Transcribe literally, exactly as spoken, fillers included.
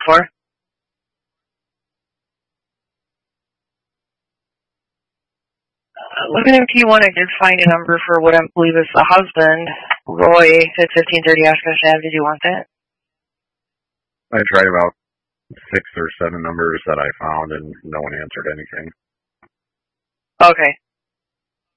for? Uh, looking at P one, I did find a number for what I believe is the husband, Roy, at fifteen thirty Oshkosh Ave. Did you want that? I tried about six or seven numbers that I found, and no one answered anything. Okay.